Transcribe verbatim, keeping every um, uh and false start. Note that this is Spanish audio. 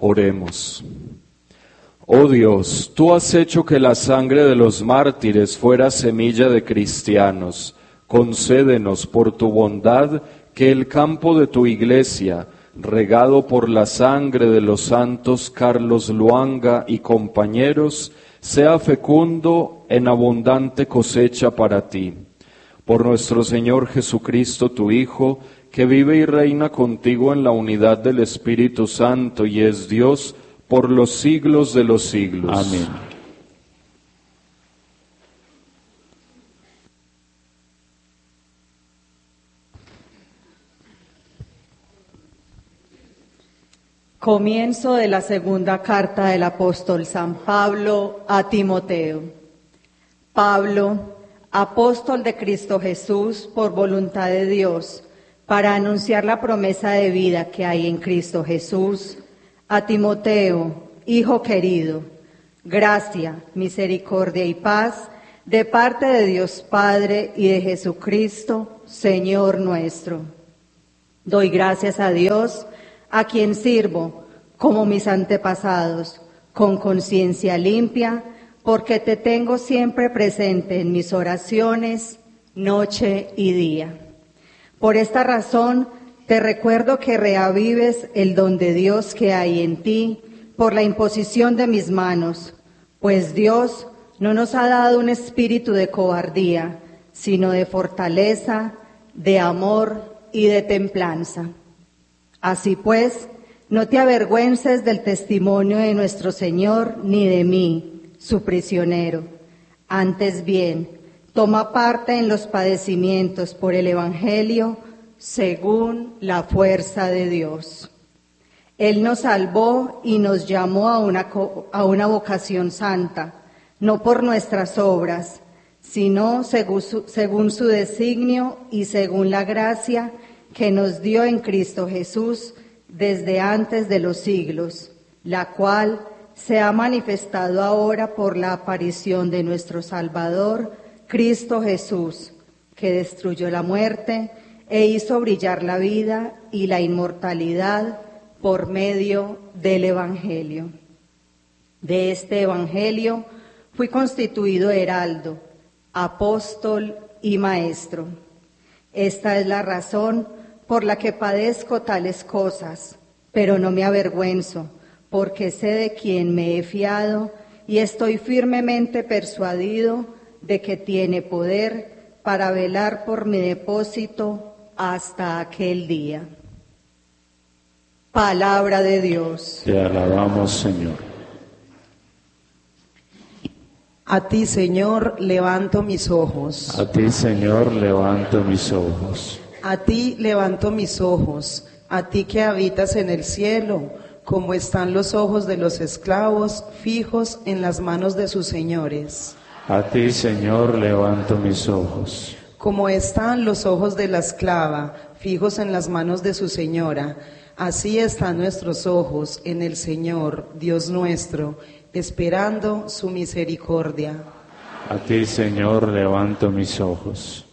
Oremos. Oh Dios, tú has hecho que la sangre de los mártires fuera semilla de cristianos. Concédenos por tu bondad que el campo de tu iglesia, regado por la sangre de los santos Carlos Luanga y compañeros, sea fecundo en abundante cosecha para ti. Por nuestro Señor Jesucristo, tu Hijo, que vive y reina contigo en la unidad del Espíritu Santo y es Dios por los siglos de los siglos. Amén. Comienzo de la segunda carta del apóstol San Pablo a Timoteo. Pablo, apóstol de Cristo Jesús por voluntad de Dios, para anunciar la promesa de vida que hay en Cristo Jesús, a Timoteo, hijo querido, gracia, misericordia y paz de parte de Dios Padre y de Jesucristo, Señor nuestro. Doy gracias a Dios, a quien sirvo, como mis antepasados, con conciencia limpia, porque te tengo siempre presente en mis oraciones, noche y día. Por esta razón, te recuerdo que reavives el don de Dios que hay en ti por la imposición de mis manos, pues Dios no nos ha dado un espíritu de cobardía, sino de fortaleza, de amor y de templanza. Así pues, no te avergüences del testimonio de nuestro Señor ni de mí, su prisionero. Antes bien, toma parte en los padecimientos por el Evangelio según la fuerza de Dios. Él nos salvó y nos llamó a una, a una vocación santa, no por nuestras obras, sino según su, según su designio y según la gracia que nos dio en Cristo Jesús desde antes de los siglos, la cual se ha manifestado ahora por la aparición de nuestro Salvador, Cristo Jesús, que destruyó la muerte e hizo brillar la vida y la inmortalidad por medio del Evangelio. De este Evangelio fui constituido heraldo, apóstol y maestro. Esta es la razón por la que padezco tales cosas, pero no me avergüenzo, porque sé de quién me he fiado y estoy firmemente persuadido de que tiene poder para velar por mi depósito hasta aquel día. Palabra de Dios. Te alabamos, Señor. A ti, Señor, levanto mis ojos. A ti, Señor, levanto mis ojos. A ti levanto mis ojos, a ti que habitas en el cielo, como están los ojos de los esclavos fijos en las manos de sus señores. A ti, Señor, levanto mis ojos. Como están los ojos de la esclava fijos en las manos de su señora, así están nuestros ojos en el Señor, Dios nuestro, esperando su misericordia. A ti, Señor, levanto mis ojos.